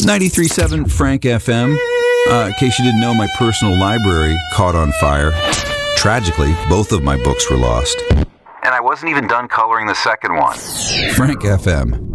93.7 Frank FM. In case you didn't know, my personal library caught on fire. Tragically, both of my books were lost. And I wasn't even done coloring the second one. Frank FM.